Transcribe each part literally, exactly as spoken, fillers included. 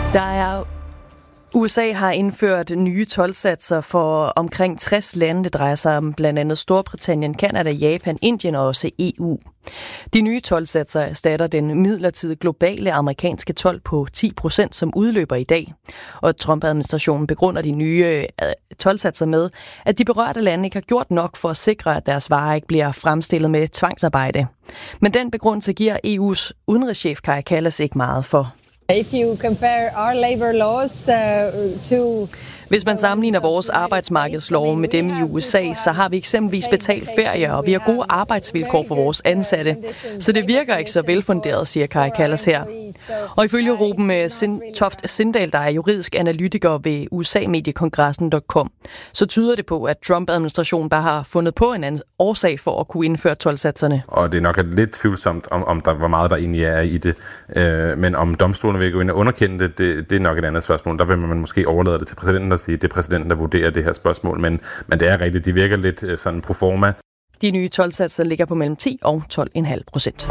Der er U S A har indført nye toldsatser for omkring tres lande. Det drejer sig om blandt andet Storbritannien, Canada, Japan, Indien og også E U. De nye toldsatser erstatter den midlertidige globale amerikanske told på ti procent, som udløber i dag. Og Trump-administrationen begrunder de nye toldsatser med, at de berørte lande ikke har gjort nok for at sikre, at deres varer ikke bliver fremstillet med tvangsarbejde. Men den begrundelse giver E U's udenrigschef Kaja Kallas ikke meget for. If you compare our labor laws uh, to Hvis man sammenligner vores arbejdsmarkedslove med dem i U S A, så har vi eksempelvis betalt ferie, og vi har gode arbejdsvilkår for vores ansatte. Så det virker ikke så velfunderet, siger Kaja Kallas her. Og ifølge Ruben Toft Sindal, der er juridisk analytiker ved U S A-mediekongressen punktum com, så tyder det på, at Trump-administrationen bare har fundet på en anden årsag for at kunne indføre toldsatserne. Og det er nok lidt tvivlsomt, om, om der hvor meget der egentlig er i det. Øh, men om domstolene vil gå ind og underkende det, det, det er nok et andet spørgsmål. Der vil man måske overlade det til præsidenten at sige, det er præsidenten, der vurderer det her spørgsmål. Men, men det er rigtigt, de virker lidt sådan proforma. De nye toldsatser ligger på mellem ti og tolv komma fem procent.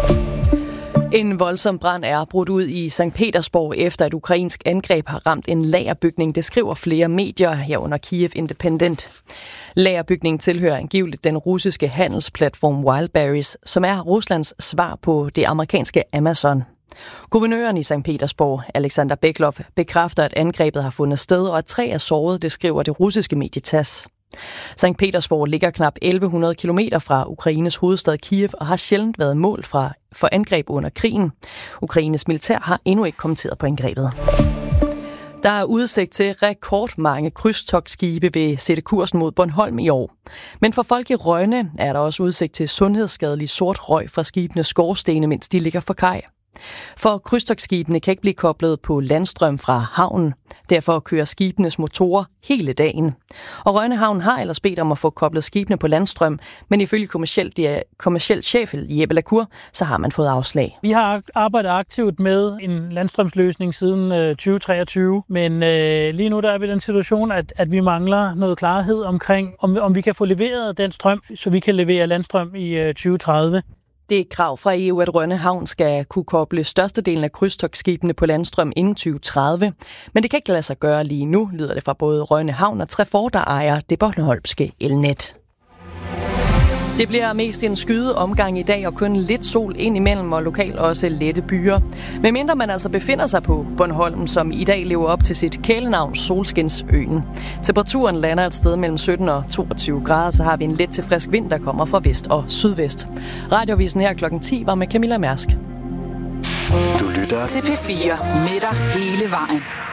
En voldsom brand er brudt ud i Sankt Petersborg efter et ukrainsk angreb har ramt en lagerbygning. Det skriver flere medier herunder Kiev Independent. Lagerbygningen tilhører angiveligt den russiske handelsplatform Wildberries, som er Ruslands svar på det amerikanske Amazon. Guvernøren i Sankt Petersborg, Alexander Beklov, bekræfter, at angrebet har fundet sted, og at tre er såret, det skriver det russiske medie T A S S. Sankt Petersborg ligger knap elleve hundrede kilometer fra Ukraines hovedstad Kiev og har sjældent været mål for, for angreb under krigen. Ukraines militær har endnu ikke kommenteret på angrebet. Der er udsigt til rekordmange krydstogtskibe vil sætte kursen mod Bornholm i år. Men for folk i Rønne er der også udsigt til sundhedsskadelig sort røg fra skibenes skorstene, mens de ligger for kaj. For krydstogtskibene kan ikke blive koblet på landstrøm fra havnen. Derfor kører skibenes motorer hele dagen. Og Rønne Havn har ellers bedt om at få koblet skibene på landstrøm, men ifølge kommerciel, kommerciel chef Jeppe Lacour, så har man fået afslag. Vi har arbejdet aktivt med en landstrømsløsning siden øh, tyve treogtyve, men øh, lige nu der er vi i den situation, at, at vi mangler noget klarhed omkring, om, om vi kan få leveret den strøm, så vi kan levere landstrøm i øh, tyve tredive. Det er et krav fra E U, at Rønne Havn skal kunne koble størstedelen af krydstogtskibene på landstrøm inden tyve tredive. Men det kan ikke lade sig gøre lige nu, lyder det fra både Rønne Havn og Trefor, der ejer det bornholmske elnet. Det bliver mest en skyde omgang i dag og kun lidt sol ind imellem og lokalt også lette byer. Men mindre man altså befinder sig på Bornholm, som i dag lever op til sit kælenavn Solskinsøen. Temperaturen lander et sted mellem sytten og toogtyve grader, så har vi en let til frisk vind, der kommer fra vest og sydvest. Radiovisen her klokken ti var med Camilla Mærsk. Du lytter til P fire med dig hele vejen.